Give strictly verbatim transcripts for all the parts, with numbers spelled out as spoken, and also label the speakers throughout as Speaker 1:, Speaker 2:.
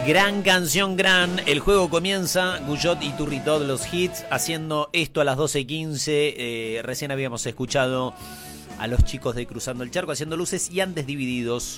Speaker 1: Gran canción, gran. El juego comienza. Guyot y Turritó de los hits. Haciendo esto a las doce quince. Eh, recién habíamos escuchado a los chicos de Cruzando el Charco haciendo luces. Y antes Divididos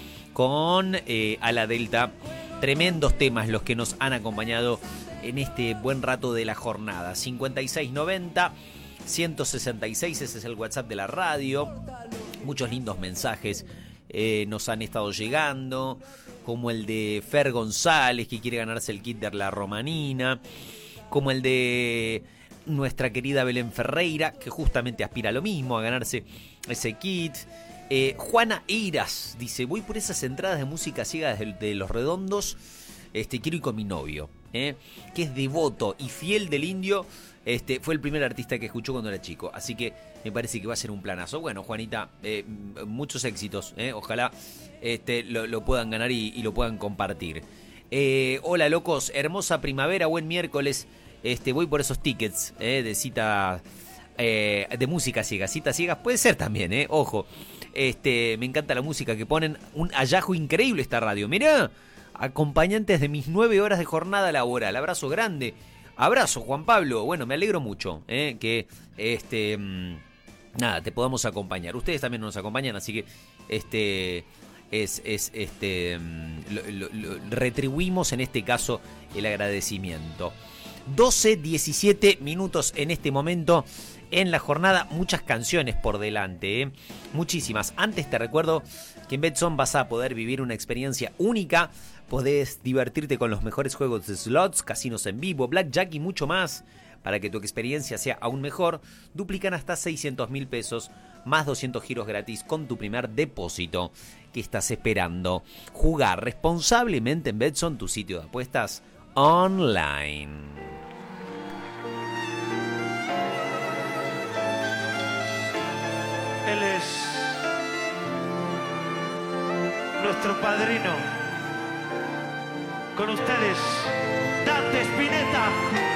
Speaker 1: con eh, A la Delta. Tremendos temas los que nos han acompañado en este buen rato de la jornada. cincuenta y seis noventa, ciento sesenta y seis. Ese es el WhatsApp de la radio. Muchos lindos mensajes eh, nos han estado llegando, como el de Fer González, que quiere ganarse el kit de la Romanina, como el de nuestra querida Belén Ferreira, que justamente aspira a lo mismo, a ganarse ese kit. Eh, Juana Eiras dice: voy por esas entradas de música ciega de, de Los Redondos, este, quiero ir con mi novio, eh, que es devoto y fiel del Indio. Este, fue el primer artista que escuchó cuando era chico, así que me parece que va a ser un planazo. Bueno, Juanita, eh, muchos éxitos, eh, ojalá este, lo, lo puedan ganar y, y lo puedan compartir. Eh, hola locos, hermosa primavera, buen miércoles. Este, voy por esos tickets eh, de cita eh, de música ciega, citas ciegas puede ser también, eh, ojo. Este, me encanta la música que ponen, un hallazgo increíble esta radio. Mirá, acompañantes de mis nueve horas de jornada laboral. Abrazo grande. Abrazo, Juan Pablo. Bueno, me alegro mucho eh, que este mmm, nada, te podamos acompañar. Ustedes también nos acompañan, así que este es, es este mmm, lo, lo, lo, retribuimos en este caso el agradecimiento. doce diecisiete minutos en este momento en la jornada, muchas canciones por delante, ¿eh? Muchísimas. Antes te recuerdo que en Betson vas a poder vivir una experiencia única. Podés divertirte con los mejores juegos de slots, casinos en vivo, blackjack y mucho más. Para que tu experiencia sea aún mejor, duplican hasta seiscientos mil pesos, más doscientos giros gratis con tu primer depósito. ¿Qué estás esperando? Jugar responsablemente en Betson, tu sitio de apuestas online.
Speaker 2: Él es nuestro padrino. Con ustedes, Dante Spinetta.